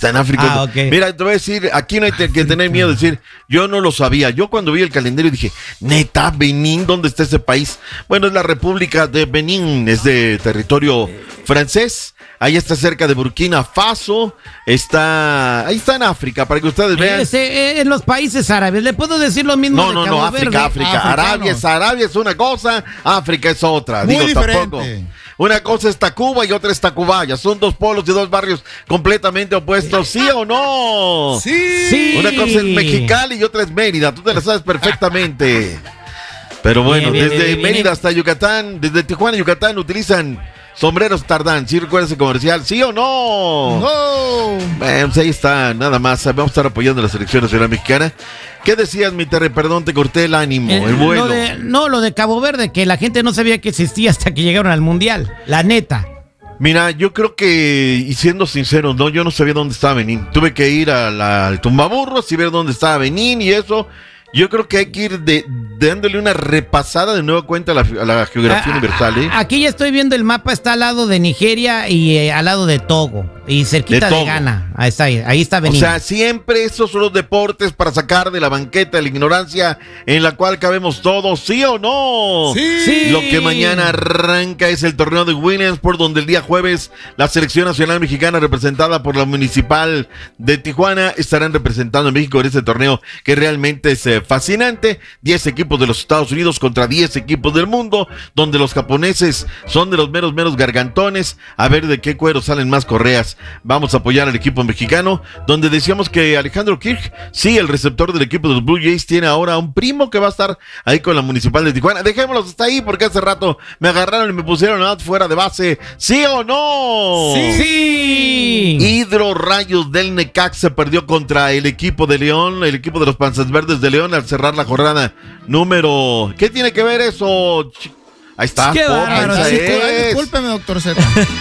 Está en África. Okay. Mira, te voy a decir, aquí no hay que tener miedo de decir, yo no lo sabía. Yo cuando vi el calendario dije, neta, Benín, ¿dónde está ese país? Bueno, es la República de Benín, es de territorio francés. Ahí está cerca de Burkina Faso, ahí está en África, para que ustedes vean. En los países árabes, ¿le puedo decir lo mismo? No, África. Arabia es una cosa, África es otra. Muy diferente. Tampoco. Una cosa está Cuba y otra está Cubaya. Son dos polos y dos barrios completamente opuestos, ¿sí o no? Sí. Una cosa es Mexicali y otra es Mérida, tú te la sabes perfectamente. Pero bueno, desde Mérida hasta Yucatán, desde Tijuana a Yucatán utilizan sombreros Tardán. ¿Sí recuerdas ese comercial? ¿Sí o no? No. Bueno, pues ahí está, nada más. Vamos a estar apoyando a la selección nacional mexicana. ¿Qué decías, mi Terry? Perdón, te corté el ánimo, el vuelo. Lo de Cabo Verde, que la gente no sabía que existía hasta que llegaron al Mundial. La neta. Mira, yo creo que, y siendo sincero, yo no sabía dónde estaba Benín. Tuve que ir al Tumbaburros y ver dónde estaba Benín y eso. Yo creo que hay que ir dándole una repasada de nueva cuenta a la geografía universal, ¿eh? Aquí ya estoy viendo el mapa, está al lado de Nigeria y al lado de Togo. Y cerquita de Ghana. Ahí está Benín. O sea, siempre esos son los deportes para sacar de la banqueta la ignorancia en la cual cabemos todos, ¿sí o no? Sí. Lo que mañana arranca es el torneo de Williamsport, donde el día jueves la selección nacional mexicana representada por la Municipal de Tijuana estarán representando a México en este torneo que realmente es fascinante. 10 equipos de los Estados Unidos contra 10 equipos del mundo, donde los japoneses son de los meros gargantones. A ver de qué cuero salen más correas. Vamos a apoyar al equipo mexicano, donde decíamos que Alejandro Kirk, sí, el receptor del equipo de los Blue Jays, tiene ahora un primo que va a estar ahí con la Municipal de Tijuana. Dejémoslos hasta ahí, porque hace rato me agarraron y me pusieron out fuera de base. ¿Sí o no? Sí. Hidro Rayos del Necaxa perdió contra el equipo de León, el equipo de los Panzas Verdes de León, al cerrar la jornada número... ¿Qué tiene que ver eso? Ahí está. Qué bárbaro. Discúlpeme, doctor Z.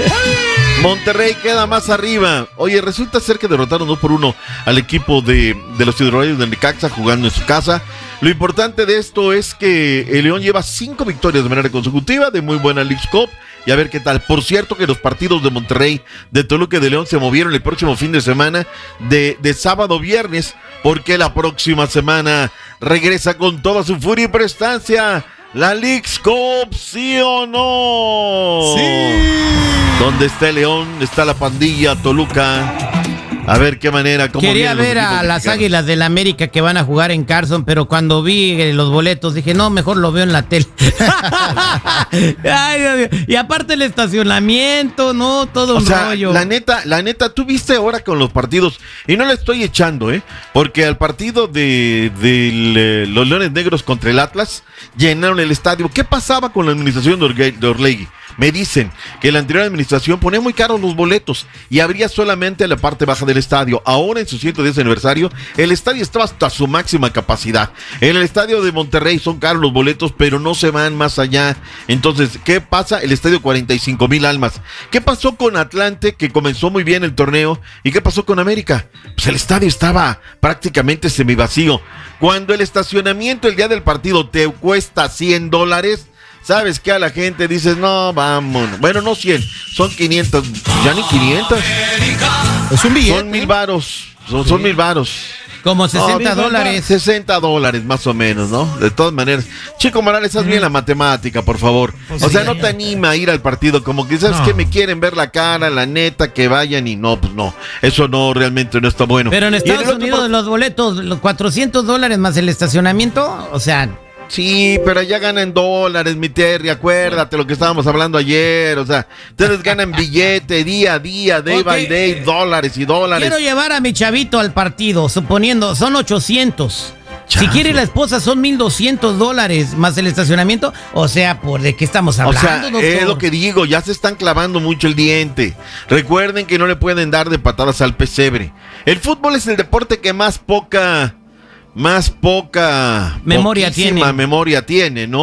Monterrey queda más arriba. Oye, resulta ser que derrotaron 2-1 al equipo de los Hidrorrayos del Necaxa jugando en su casa. Lo importante de esto es que el León lleva 5 victorias de manera consecutiva, de muy buena Leagues Cup. Y a ver qué tal. Por cierto que los partidos de Monterrey, de Toluca y de León se movieron el próximo fin de semana de sábado a viernes, porque la próxima semana regresa con toda su furia y prestancia la Leagues Cup, ¿sí o no? Sí. ¿Dónde está el León? Está la pandilla Toluca. A ver qué manera. Quería ver a las Águilas del América que van a jugar en Carson, pero cuando vi los boletos dije, no, mejor lo veo en la tele. Ay, Dios mío. Y aparte el estacionamiento, no, todo un rollo. La neta, tú viste ahora con los partidos, y no le estoy echando, porque al partido de los Leones Negros contra el Atlas, llenaron el estadio. ¿Qué pasaba con la administración de Orlegui? Me dicen que la anterior administración ponía muy caros los boletos y abría solamente la parte baja del estadio. Ahora, en su 110 aniversario, el estadio estaba hasta su máxima capacidad. En el estadio de Monterrey son caros los boletos, pero no se van más allá. Entonces, ¿qué pasa? El estadio 45,000 almas. ¿Qué pasó con Atlante, que comenzó muy bien el torneo? ¿Y qué pasó con América? Pues el estadio estaba prácticamente semivacío. Cuando el estacionamiento el día del partido te cuesta $100, ¿sabes qué? A la gente dices, no, vámonos. Bueno, no 100, son 500, ya ni 500. Es un billete. Son 1,000 varos, son 1,000 varos. Como $60. $60 más o menos, ¿no? De todas maneras. Chico Morales, haz bien la matemática, por favor. O sea, no te anima a ir al partido, como que sabes que me quieren ver la cara, la neta, que vayan y no, pues no. Eso no, realmente no está bueno. Pero en Estados Unidos los boletos, los $400 más el estacionamiento, o sea... Sí, pero allá ganan dólares, mi Terry, acuérdate lo que estábamos hablando ayer, o sea, ustedes ganan billete día a día, day by day, dólares y dólares. Quiero llevar a mi chavito al partido, suponiendo, son 800. Si quiere la esposa son $1,200 más el estacionamiento, o sea, ¿por de qué estamos hablando, doctor? Es lo que digo, ya se están clavando mucho el diente. Recuerden que no le pueden dar de patadas al pesebre. El fútbol es el deporte que más poca memoria tiene, ¿no?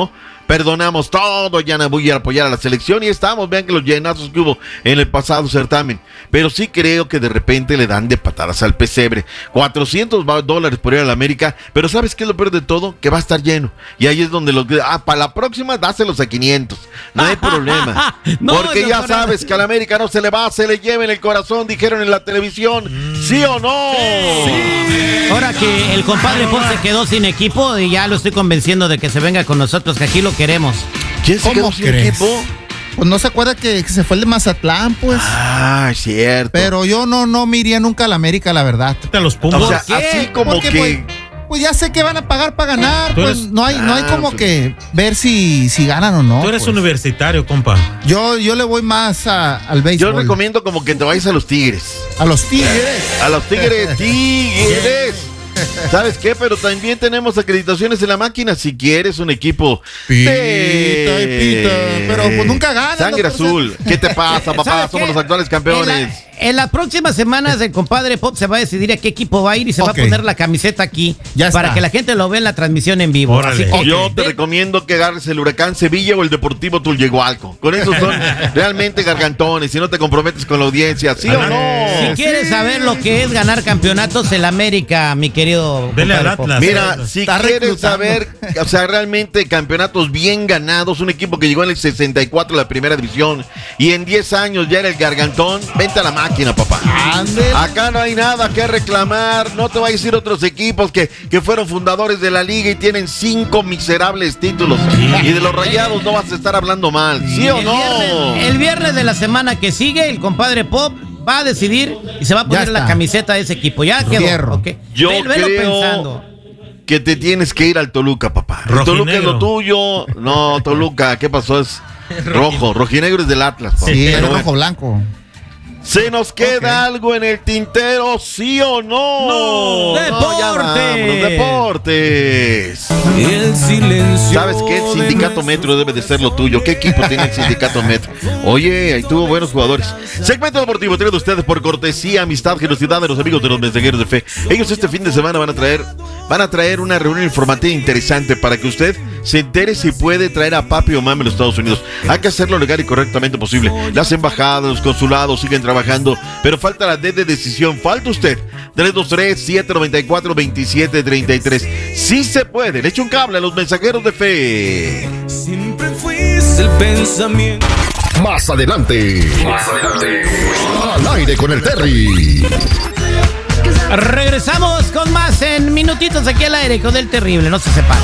perdonamos todo, ya no voy a apoyar a la selección y estamos, vean que los llenazos que hubo en el pasado certamen, pero sí creo que de repente le dan de patadas al pesebre, $400 por ir a la América, pero ¿sabes qué es lo peor de todo? Que va a estar lleno, y ahí es donde para la próxima dáselos a 500, no hay problema, porque ya sabes que a la América no se le va, se le lleva en el corazón, dijeron en la televisión, ¿sí o no? Sí. Ahora que el compadre Pop se quedó sin equipo y ya lo estoy convenciendo de que se venga con nosotros, que aquí lo queremos. ¿Quién se quedó sin equipo? Pues no se acuerda que se fue el de Mazatlán, pues. Ah, es cierto. Pero yo no me iría nunca a la América, la verdad. Te los Pumas. O sea, así como que... Pues ya sé que van a pagar para ganar, pues no hay como pues, que ver si ganan o no. Tú eres pues universitario, compa. Yo le voy más al béisbol. Yo recomiendo como que te vayas a los Tigres. A los Tigres. A los Tigres, Tigres. ¿Sabes qué? Pero también tenemos acreditaciones en la máquina. Si quieres un equipo pita, pero pues nunca ganan. Sangre azul. ¿Qué te pasa, papá? Somos los actuales campeones. En las próximas semanas el compadre Pop se va a decidir a qué equipo va a ir y se va a poner la camiseta aquí para que la gente lo vea en la transmisión en vivo. Así que, yo te recomiendo que agarres el Huracán Sevilla o el Deportivo Tulyehualco. Con esos son realmente gargantones. Si no te comprometes con la audiencia, ¿sí o no? Si quieres saber lo que es ganar campeonatos, el América, mi querido Dele al Atlas. Mira, si quieres saber, o sea, realmente campeonatos bien ganados, un equipo que llegó en el 64 a la primera división y en 10 años ya era el gargantón, vente a la máquina, papá. Acá no hay nada que reclamar, no te va a decir otros equipos que fueron fundadores de la liga y tienen 5 miserables títulos y de los Rayados no vas a estar hablando mal, ¿sí o no? El viernes de la semana que sigue, el compadre Pop va a decidir y se va a poner la camiseta de ese equipo. Ya quedó. Okay. Yo creo que te tienes que ir al Toluca, papá. El Toluca es lo tuyo. No, Toluca, ¿qué pasó? Es rojo. Rojinegro es del Atlas, papá. Sí, es rojo blanco. ¿Se nos queda algo en el tintero, sí o no? ¡No! ¡Deportes! ¡Deportes! El silencio. ¿Sabes qué? El Sindicato Metro debe de ser lo tuyo. ¿Qué equipo tiene el Sindicato Metro? Oye, ahí tuvo buenos jugadores. Segmento deportivo traído a ustedes por cortesía, amistad, generosidad de los amigos de los mensajeros de fe. Ellos este fin de semana van a traer una reunión informativa interesante para que usted se entere si puede traer a papi o mami a los Estados Unidos. Hay que hacerlo legal y correctamente posible. Las embajadas, los consulados siguen trabajando, pero falta la D de decisión. Falta usted. 323-794-2733. Sí se puede. Le eche un cable a los mensajeros de fe. Siempre fuiste el pensamiento. Más adelante. Al aire con el Terry. Regresamos con más en minutitos aquí al aire con el terrible. No se separen.